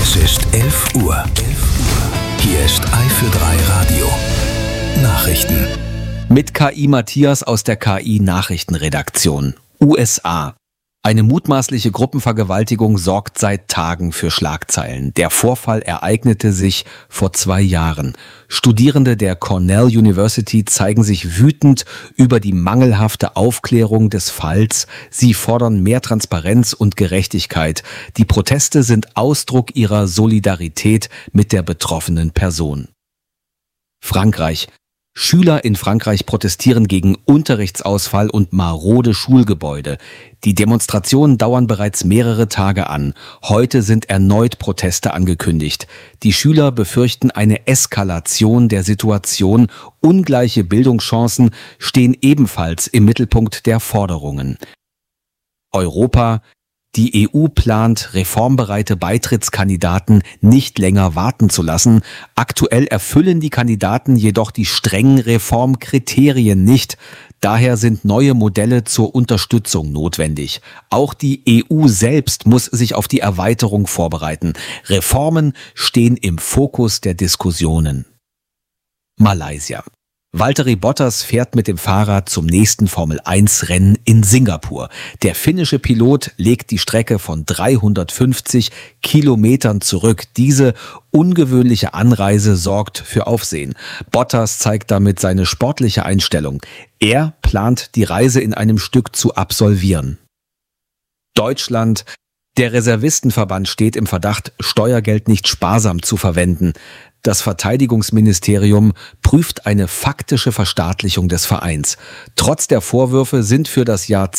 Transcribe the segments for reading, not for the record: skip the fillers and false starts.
Es ist 11 Uhr. Hier ist Eifel 3 Radio. Nachrichten. Mit KI Matthias aus der KI Nachrichtenredaktion. USA. Eine mutmaßliche Gruppenvergewaltigung sorgt seit Tagen für Schlagzeilen. Der Vorfall ereignete sich vor 2 Jahren. Studierende der Cornell University zeigen sich wütend über die mangelhafte Aufklärung des Falls. Sie fordern mehr Transparenz und Gerechtigkeit. Die Proteste sind Ausdruck ihrer Solidarität mit der betroffenen Person. Frankreich. Schüler in Frankreich protestieren gegen Unterrichtsausfall und marode Schulgebäude. Die Demonstrationen dauern bereits mehrere Tage an. Heute sind erneut Proteste angekündigt. Die Schüler befürchten eine Eskalation der Situation. Ungleiche Bildungschancen stehen ebenfalls im Mittelpunkt der Forderungen. Europa. Die EU plant, reformbereite Beitrittskandidaten nicht länger warten zu lassen. Aktuell erfüllen die Kandidaten jedoch die strengen Reformkriterien nicht. Daher sind neue Modelle zur Unterstützung notwendig. Auch die EU selbst muss sich auf die Erweiterung vorbereiten. Reformen stehen im Fokus der Diskussionen. Malaysia. Valtteri Bottas fährt mit dem Fahrrad zum nächsten Formel-1-Rennen in Singapur. Der finnische Pilot legt die Strecke von 350 Kilometern zurück. Diese ungewöhnliche Anreise sorgt für Aufsehen. Bottas zeigt damit seine sportliche Einstellung. Er plant, die Reise in einem Stück zu absolvieren. Deutschland. Der Reservistenverband steht im Verdacht, Steuergeld nicht sparsam zu verwenden. Das Verteidigungsministerium prüft eine faktische Verstaatlichung des Vereins. Trotz der Vorwürfe sind für das Jahr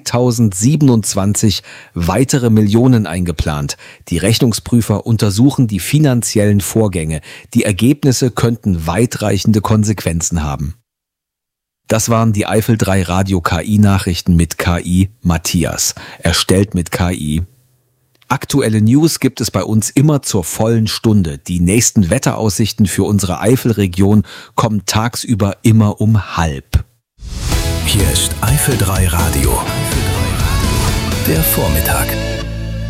2027 weitere Millionen eingeplant. Die Rechnungsprüfer untersuchen die finanziellen Vorgänge. Die Ergebnisse könnten weitreichende Konsequenzen haben. Das waren die Eifel 3 Radio KI Nachrichten mit KI Matthias. Erstellt mit KI. Aktuelle News gibt es bei uns immer zur vollen Stunde. Die nächsten Wetteraussichten für unsere Eifelregion kommen tagsüber immer um 12:30. Hier ist Eifel 3 Radio. Der Vormittag.